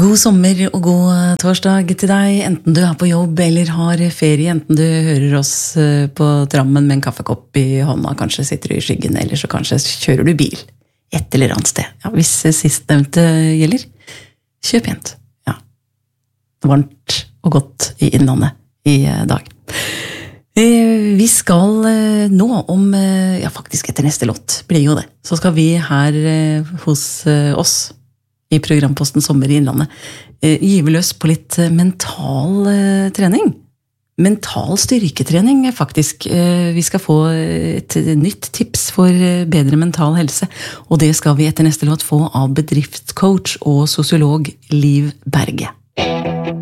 God sommer og god torsdag til deg, enten du er på jobb eller har ferie, enten du hører oss på trammen med en kaffekopp i hånda, kanskje sitter du i skyggen, eller så kanskje kjører du bil et eller annet sted. Ja, hvis sistnevnte gjelder, kjøp pent. Ja, varmt og godt i innlandet i dag. Vi skal nå om, ja faktisk etter neste låt, blir jo det, så skal vi her hos oss i programposten Sommer i Innlandet gyve løs på litt mental trening. Mental styrketrening faktisk. Vi skal få et nytt tips for bedre mental helse, og det skal vi etter neste låt få av bedriftscoach og sosiolog Liv Berge.